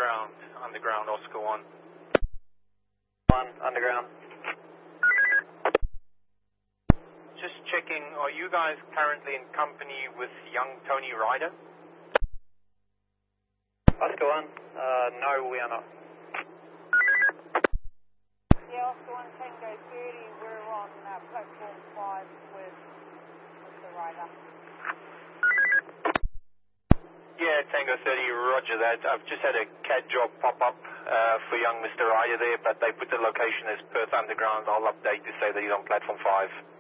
Underground, Oscar 1. 1, underground. Just checking, are you guys currently in company with young Tony Ryder? Oscar 1, no, we are not. Yeah, Oscar 1, Tango 30, we're on platform 5 with Mr. Ryder. Yeah, Tango 30, roger that. I've just had a CAD job pop up for young Mr. Ryder there, but they put the location as Perth Underground. I'll update to say that he's on platform 5.